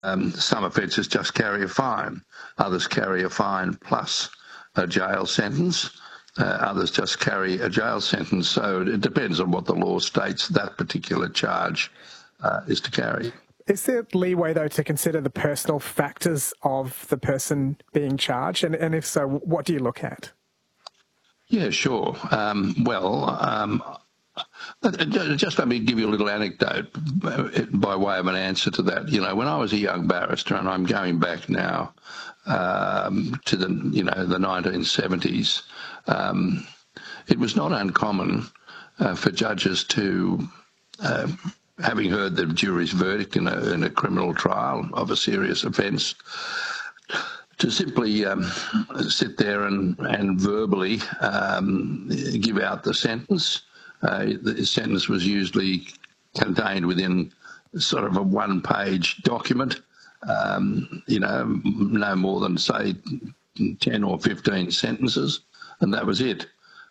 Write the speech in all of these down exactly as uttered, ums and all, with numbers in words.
Um, some offences just carry a fine. Others carry a fine plus a jail sentence. Uh, others just carry a jail sentence. So it depends on what the law states that particular charge uh, is to carry. Is there leeway, though, to consider the personal factors of the person being charged? And, and if so, what do you look at? Yeah, sure. Um, well, um, just let me give you a little anecdote by way of an answer to that. You know, when I was a young barrister, and I'm going back now um, to the, you know, the nineteen seventies, um, it was not uncommon uh, for judges to, uh, having heard the jury's verdict in a, in a criminal trial of a serious offence, to simply um, sit there and, and verbally um, give out the sentence. Uh, the sentence was usually contained within sort of a one-page document, um, you know, no more than, say, ten or fifteen sentences, and that was it.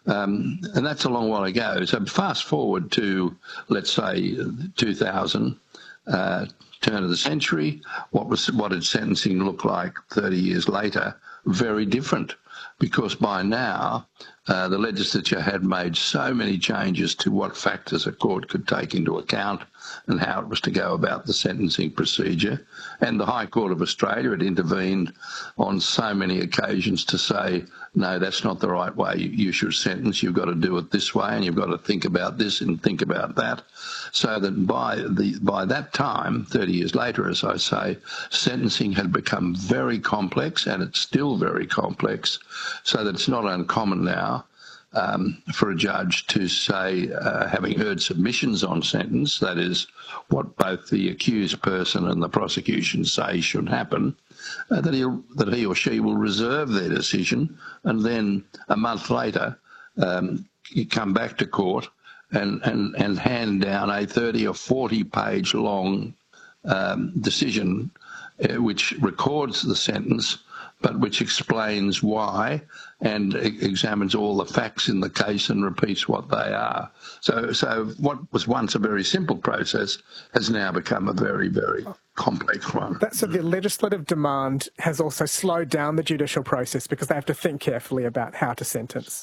Um, and that's a long while ago. So fast forward to, let's say, two thousand, uh, turn of the century, what was what did sentencing look like thirty years later? Very different, because by now uh, the legislature had made so many changes to what factors a court could take into account and how it was to go about the sentencing procedure. And the High Court of Australia had intervened on so many occasions to say, no, that's not the right way you should sentence. You've got to do it this way, and you've got to think about this and think about that. So that by the by that time, thirty years later, as I say, sentencing had become very complex, and it's still very complex, so that it's not uncommon now um, for a judge to say, uh, having heard submissions on sentence, that is, what both the accused person and the prosecution say should happen, uh, that, he'll, that he or she will reserve their decision, and then a month later um, you come back to court and, and, and hand down a thirty or forty page long um, decision uh, which records the sentence, but which explains why and examines all the facts in the case and repeats what they are. So, so what was once a very simple process has now become a very, very complex one. That, so the legislative demand has also slowed down the judicial process because they have to think carefully about how to sentence.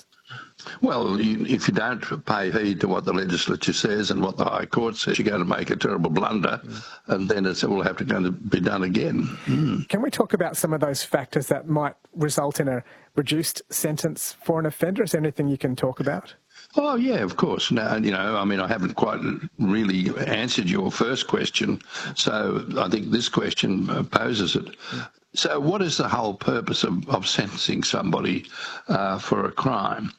Well, you, if you don't pay heed to what the legislature says and what the High Court says, you're going to make a terrible blunder, mm. and then it's, it will have to, going to be done again. Mm. Can we talk about some of those factors that might result in a reduced sentence for an offender? Is there anything you can talk about? Oh, yeah, of course. Now, you know, I mean, I haven't quite really answered your first question, so I think this question poses it. Mm. So what is the whole purpose of, of sentencing somebody uh, for a crime?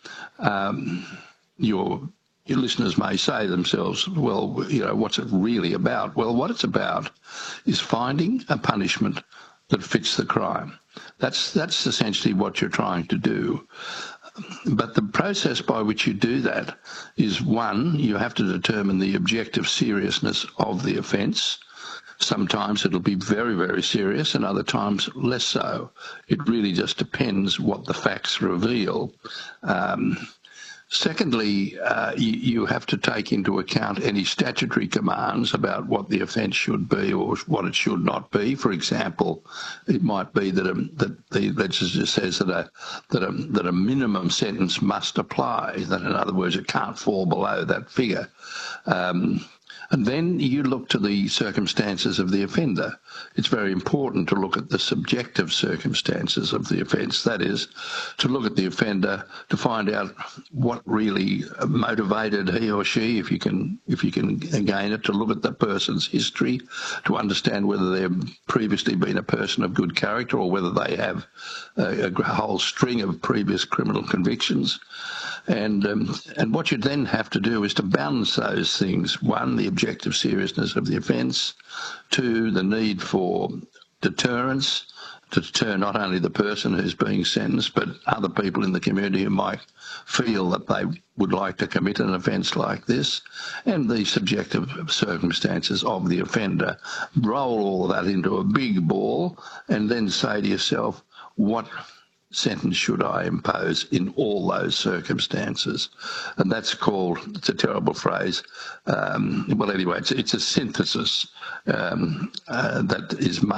Um, your, your listeners may say to themselves, well, you know, what's it really about? Well, what it's about is finding a punishment that fits the crime. That's, that's essentially what you're trying to do. But the process by which you do that is, one, you have to determine the objective seriousness of the offence. Sometimes it'll be very, very serious, and other times less so. It really just depends what the facts reveal. Um, secondly, uh, you, you have to take into account any statutory commands about what the offence should be or what it should not be. For example, it might be that, a, that the legislature says that a, that, a, that a minimum sentence must apply, that in other words it can't fall below that figure. Um, And then you look to the circumstances of the offender. It's very important to look at the subjective circumstances of the offence. That is, to look at the offender to find out what really motivated he or she, if you can, if you can gain it, to look at the person's history, to understand whether they've previously been a person of good character or whether they have a, a whole string of previous criminal convictions. And um, and what you then have to do is to balance those things. One, the objective seriousness of the offence. Two, the need for deterrence, to deter not only the person who's being sentenced, but other people in the community who might feel that they would like to commit an offence like this, and the subjective circumstances of the offender. Roll all of that into a big ball and then say to yourself, what sentence should I impose in all those circumstances? And that's called, it's a terrible phrase, um, well anyway, it's, it's a synthesis um, uh, that is made